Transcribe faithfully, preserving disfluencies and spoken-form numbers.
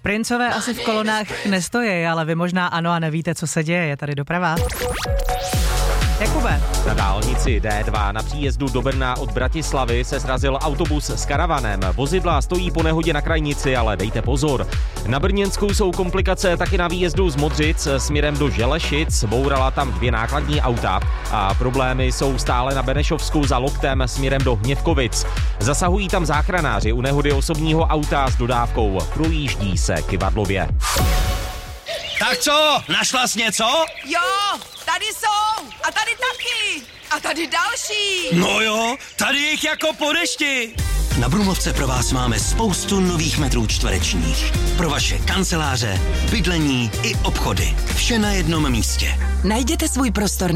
Princové asi v kolonách nestojí, ale vy možná ano a nevíte, co se děje. Je tady doprava. Jakube. Na dálnici D dva na příjezdu do Brna od Bratislavy se srazil autobus s karavanem. Vozidla stojí po nehodě na krajnici, ale dejte pozor. Na Brněnsku jsou komplikace taky na výjezdu z Modřic směrem do Želešic. Bourala tam dvě nákladní auta a problémy jsou stále na Benešovsku za Loktem směrem do Hněvkovic. Zasahují tam záchranáři u nehody osobního auta s dodávkou. Projíždí se Kyvadlově. Tak co? Našla jsi něco? Jo, tady jsou a tady taky a tady další. No jo, tady jich jako po dešti. Na Brumlovce pro vás máme spoustu nových metrů čtverečních. Pro vaše kanceláře, bydlení i obchody. Vše na jednom místě. Najděte svůj prostor